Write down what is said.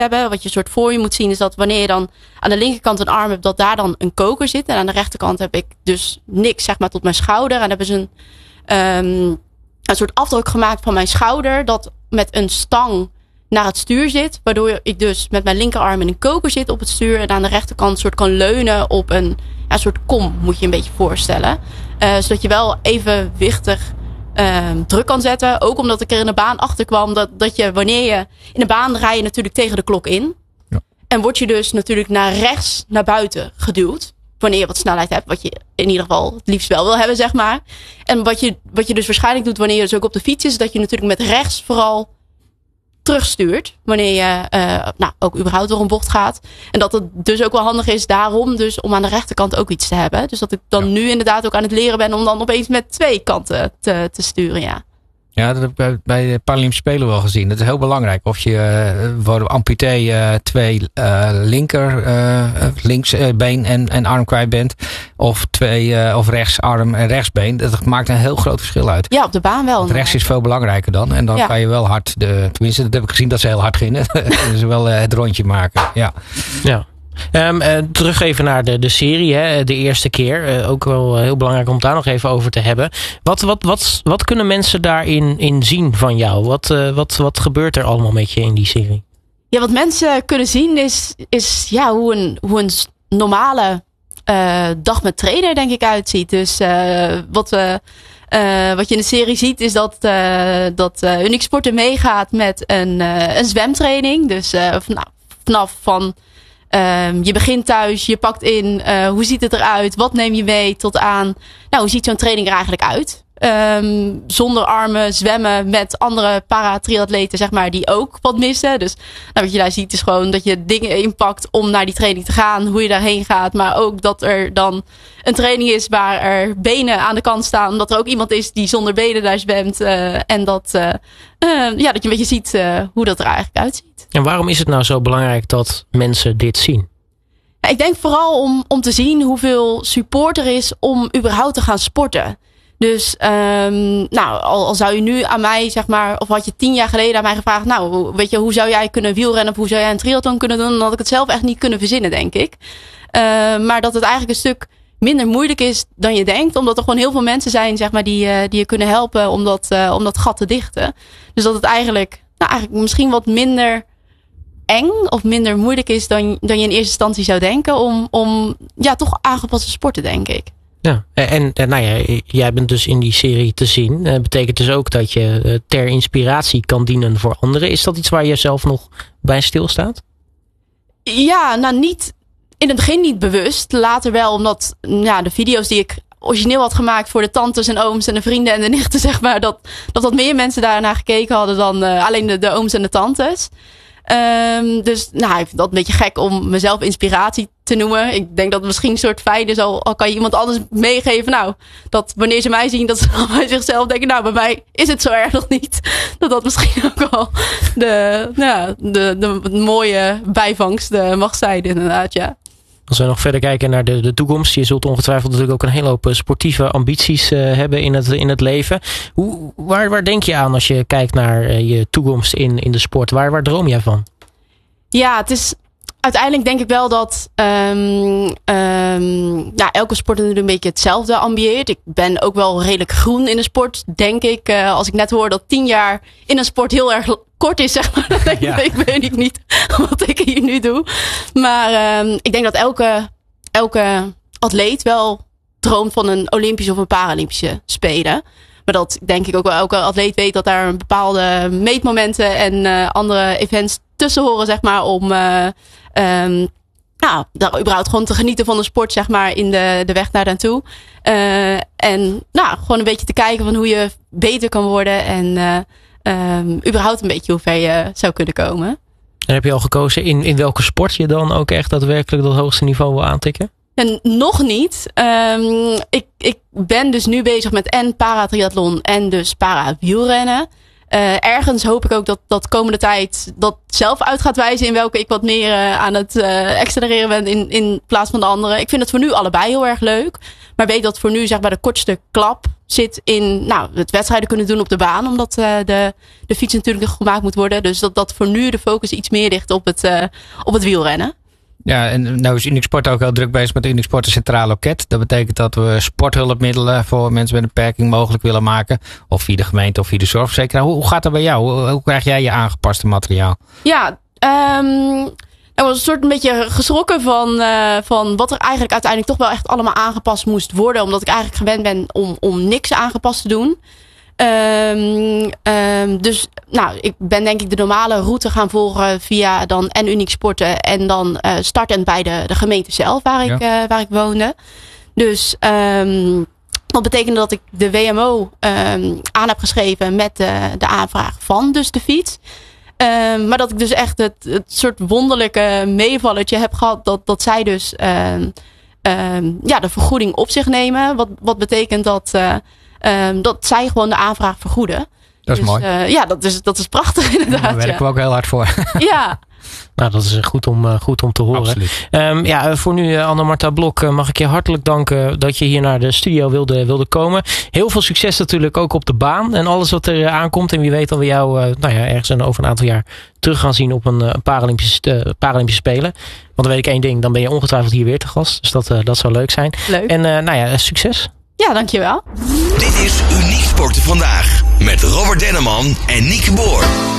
hebben. Wat je soort voor je moet zien is dat wanneer je dan aan de linkerkant een arm hebt, dat daar dan een koker zit. En aan de rechterkant heb ik dus niks, zeg maar, tot mijn schouder. En hebben ze een soort afdruk gemaakt van mijn schouder, dat met een stang naar het stuur zit. Waardoor ik dus met mijn linkerarm in een koker zit op het stuur. En aan de rechterkant soort kan leunen op een soort kom, moet je een beetje voorstellen. Zodat je wel evenwichtig druk kan zetten. Ook omdat ik er in de baan achter kwam dat je, wanneer je in de baan rij je natuurlijk tegen de klok in. Ja. En word je dus natuurlijk naar rechts, naar buiten geduwd. Wanneer je wat snelheid hebt. Wat je in ieder geval het liefst wel wil hebben, zeg maar. En wat je dus waarschijnlijk doet wanneer je dus ook op de fiets is, dat je natuurlijk met rechts vooral terugstuurt. Wanneer je ook überhaupt door een bocht gaat. En dat het dus ook wel handig is daarom dus om aan de rechterkant ook iets te hebben. Dus dat ik dan nu inderdaad ook aan het leren ben om dan opeens met 2 kanten te sturen, ja. Ja, dat heb ik bij de Paralympische Spelen wel gezien. Dat is heel belangrijk. Of je voor amputee 2 linksbeen en arm kwijt bent. Of 2 of rechtsarm en rechtsbeen. Dat maakt een heel groot verschil uit. Ja, op de baan wel. Want rechts is veel belangrijker dan. En dan kan je wel hard, tenminste dat heb ik gezien dat ze heel hard gingen. Dus wel het rondje maken. Ja. Terug even naar de serie, hè, de eerste keer. Ook wel heel belangrijk om het daar nog even over te hebben. Wat kunnen mensen daarin zien van jou? Wat gebeurt er allemaal met je in die serie? Ja, wat mensen kunnen zien is hoe een normale dag met trainer denk ik uitziet. Dus wat je in de serie ziet is dat Unique Sporten meegaat met een zwemtraining. Dus vanaf van je begint thuis, je pakt in, hoe ziet het eruit, wat neem je mee, tot aan, hoe ziet zo'n training er eigenlijk uit? Zonder armen, zwemmen met andere para-triatleten, zeg maar, die ook wat missen. Dus wat je daar ziet is gewoon dat je dingen inpakt om naar die training te gaan, hoe je daarheen gaat. Maar ook dat er dan een training is waar er benen aan de kant staan, omdat er ook iemand is die zonder benen daar zwemt. En dat je een beetje ziet hoe dat er eigenlijk uitziet. En waarom is het nou zo belangrijk dat mensen dit zien? Ik denk vooral om te zien hoeveel support er is om überhaupt te gaan sporten. Dus al zou je nu aan mij, zeg maar, of had je 10 jaar geleden aan mij gevraagd, weet je, hoe zou jij kunnen wielrennen of hoe zou jij een triathlon kunnen doen? Dan had ik het zelf echt niet kunnen verzinnen, denk ik. Maar dat het eigenlijk een stuk minder moeilijk is dan je denkt. Omdat er gewoon heel veel mensen zijn, zeg maar, die je kunnen helpen om dat gat te dichten. Dus dat het eigenlijk misschien wat minder eng of minder moeilijk is dan je in eerste instantie zou denken om toch aangepaste sporten, denk ik. Ja, en jij bent dus in die serie te zien. Betekent dus ook dat je ter inspiratie kan dienen voor anderen. Is dat iets waar je zelf nog bij stilstaat? Ja, niet in het begin niet bewust. Later wel, omdat de video's die ik origineel had gemaakt voor de tantes en ooms en de vrienden en de nichten, zeg maar, dat meer mensen daarnaar gekeken hadden dan alleen de ooms en de tantes. Dus ik vind dat een beetje gek om mezelf inspiratie te noemen. Ik denk dat het misschien een soort fijn is, al kan je iemand anders meegeven. Dat wanneer ze mij zien, dat ze dan bij zichzelf denken, bij mij is het zo erg nog niet. Dat misschien ook wel de mooie bijvangst mag zijn, inderdaad, ja. Als we nog verder kijken naar de toekomst. Je zult ongetwijfeld natuurlijk ook een hele hoop sportieve ambities hebben in het leven. Waar denk je aan als je kijkt naar je toekomst in de sport? Waar droom jij van? Ja, het is uiteindelijk denk ik wel dat elke sport natuurlijk een beetje hetzelfde ambieert. Ik ben ook wel redelijk groen in de sport, denk ik. Als ik net hoor dat 10 jaar in een sport heel erg kort is, zeg maar. Dan denk ik weet ik niet wat ik hier nu doe. Maar ik denk dat elke atleet wel droomt van een Olympische of een Paralympische Spelen. Maar dat denk ik ook wel elke atleet weet dat daar een bepaalde meetmomenten en andere events tussen horen, zeg maar, om daar überhaupt gewoon te genieten van de sport, zeg maar, in de weg naar naartoe. En gewoon een beetje te kijken van hoe je beter kan worden en überhaupt een beetje hoe ver je zou kunnen komen. En heb je al gekozen in welke sport je dan ook echt daadwerkelijk dat hoogste niveau wil aantikken? En nog niet. Ik ben dus nu bezig met en para-triathlon en dus para-wielrennen. Ergens hoop ik ook dat komende tijd dat zelf uit gaat wijzen in welke ik wat meer aan het accelereren ben in plaats van de andere. Ik vind het voor nu allebei heel erg leuk. Maar weet dat voor nu, zeg maar, de kortste klap zit in het wedstrijden kunnen doen op de baan. Omdat de fiets natuurlijk nog gemaakt moet worden. Dus dat voor nu de focus iets meer ligt op het wielrennen. Ja, en nou is Unisport ook heel druk bezig met Unisport een centraal loket. Dat betekent dat we sporthulpmiddelen voor mensen met een beperking mogelijk willen maken. Of via de gemeente of via de zorgverzekeraar. Hoe gaat dat bij jou? Hoe krijg jij je aangepaste materiaal? Ja, ik was een beetje geschrokken van wat er eigenlijk uiteindelijk toch wel echt allemaal aangepast moest worden. Omdat ik eigenlijk gewend ben om niks aangepast te doen. Dus ik ben denk ik de normale route gaan volgen via dan en Uniek Sporten en dan startend bij de gemeente zelf waar ik woonde. Dus dat betekende dat ik de WMO aan heb geschreven met de aanvraag van dus de fiets. Maar dat ik dus echt het soort wonderlijke meevalletje heb gehad dat zij dus de vergoeding op zich nemen. Wat betekent dat zij gewoon de aanvraag vergoeden. Dat is mooi. Dat is prachtig inderdaad. Daar werken we ook heel hard voor. Ja. Nou, dat is goed om te horen. Absoluut. Voor nu, Anne-Marta Blok, mag ik je hartelijk danken dat je hier naar de studio wilde komen. Heel veel succes natuurlijk ook op de baan en alles wat er aankomt. En wie weet dan we jou ergens over een aantal jaar terug gaan zien op een Paralympische Spelen. Want dan weet ik één ding, dan ben je ongetwijfeld hier weer te gast. Dus dat zou leuk zijn. Leuk. En succes. Ja, dankjewel. Dit is Uniek Sporten Vandaag met Robert Denneman en Nieke Boer.